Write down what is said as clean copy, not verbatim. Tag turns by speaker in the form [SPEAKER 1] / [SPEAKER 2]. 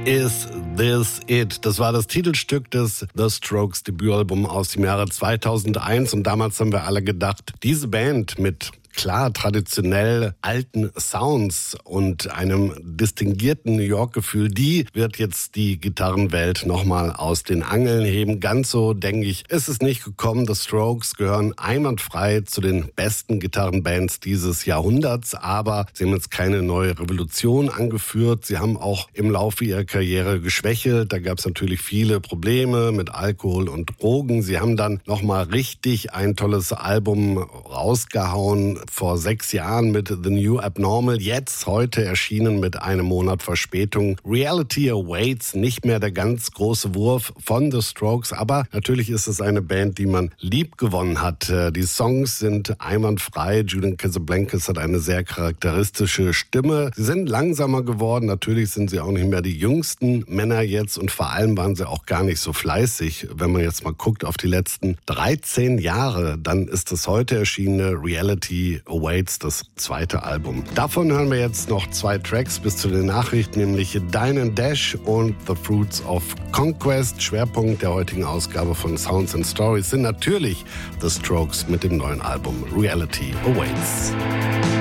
[SPEAKER 1] Is This It? Das war das Titelstück des The Strokes Debütalbum aus dem Jahre 2001 und damals haben wir alle gedacht, diese Band mit klar traditionell alten Sounds und einem distinguierten New York-Gefühl, die wird jetzt die Gitarrenwelt nochmal aus den Angeln heben. Ganz so, denke ich, ist es nicht gekommen. The Strokes gehören einwandfrei zu den besten Gitarrenbands dieses Jahrhunderts, aber sie haben jetzt keine neue Revolution angeführt. Sie haben auch im Laufe ihrer Karriere geschwächelt. Da gab es natürlich viele Probleme mit Alkohol und Drogen. Sie haben dann nochmal richtig ein tolles Album rausgehauen, vor 6 Jahren mit The New Abnormal, jetzt heute erschienen mit einem Monat Verspätung. Reality Awaits, nicht mehr der ganz große Wurf von The Strokes, aber natürlich ist es eine Band, die man lieb gewonnen hat. Die Songs sind einwandfrei, Julian Casablancas hat eine sehr charakteristische Stimme. Sie sind langsamer geworden, natürlich sind sie auch nicht mehr die jüngsten Männer jetzt und vor allem waren sie auch gar nicht so fleißig. Wenn man jetzt mal guckt auf die letzten 13 Jahre, dann ist das heute erschienene Reality Awaits, das zweite Album. Davon hören wir jetzt noch 2 Tracks bis zu den Nachrichten, nämlich Dine and Dash und The Fruits of Conquest. Schwerpunkt der heutigen Ausgabe von Sounds and Stories sind natürlich The Strokes mit dem neuen Album Reality Awaits.